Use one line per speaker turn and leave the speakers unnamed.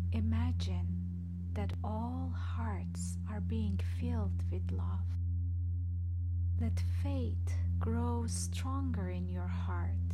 Imagine that all hearts are being filled with love. Let faith grow stronger in your heart.